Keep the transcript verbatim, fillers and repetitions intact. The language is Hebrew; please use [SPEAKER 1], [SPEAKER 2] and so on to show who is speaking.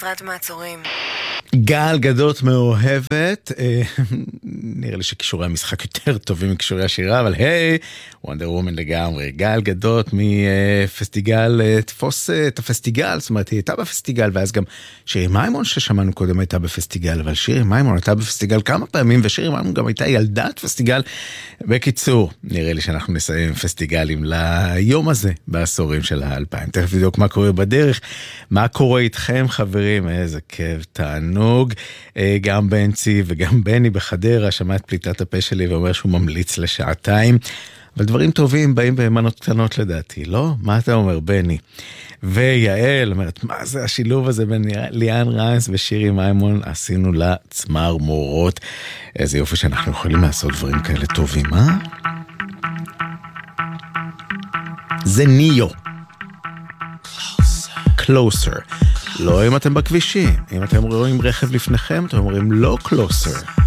[SPEAKER 1] חסרת מעצורים.
[SPEAKER 2] גל גדות מאוהבת, נראה לי שכישורי המשחק יותר טובים מכישורי השירה, אבל היי, וונדר וומן לגמרי. גל גדות מפסטיגל, תפוס את הפסטיגל, זאת אומרת היא הייתה בפסטיגל, ואז גם שירי מיימון ששמענו קודם הייתה בפסטיגל, אבל שירי מיימון הייתה בפסטיגל כמה פעמים, ושירי מיימון גם הייתה ילדת פסטיגל. בקיצור, נראה לי שאנחנו נסיים פסטיגלים ליום הזה בעשורים של האלפיים. תכף נבדוק מה קורה בדרך, מה קורה איתכם חברים, איזה כיף, תענוג. גם בנצי וגם בני בחדרה שמע את פליטת הפה שלי ואומר שהוא ממליץ לשעתיים, אבל דברים טובים באים במנות קטנות לדעתי, לא? מה אתה אומר בני? ויעל אומרת, מה זה השילוב הזה בין ליאן רייס ושירי מיימון? עשינו לה צמר מורות. איזה יופי שאנחנו יכולים לעשות דברים כאלה טובים, אה? זה ניו. Closer. לא אם אתם בכבישים, אם אתם רואים רכב לפניכם, אתם אומרים לא closer.